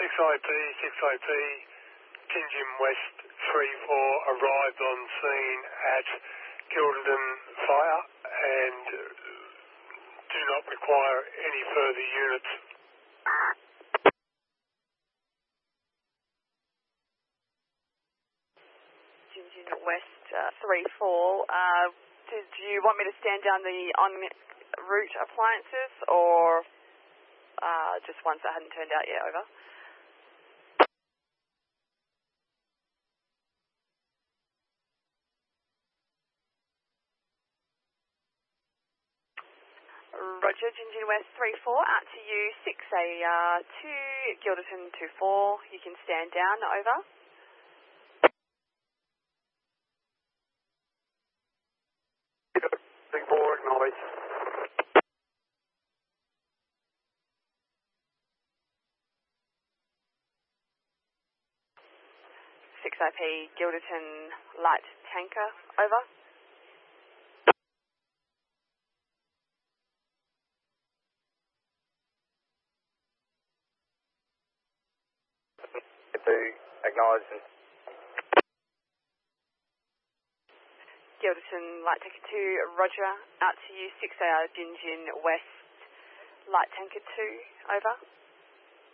6IP, 6IP, Gingin West 34 arrived on scene at Gilderton Fire and do not require any further units. Gingin West 34. Did you want me to stand down the en route appliances or just ones that hadn't turned out yet? Over. Roger, Gingin West 34, out to you, 6AR2, Gilderton 24, you can stand down, over. Big 4, acknowledge. IP Gilderton light tanker, over. Acknowledgement. Gilderton light tanker 2, Roger, out to you, 6AR Gingin West light tanker 2, over.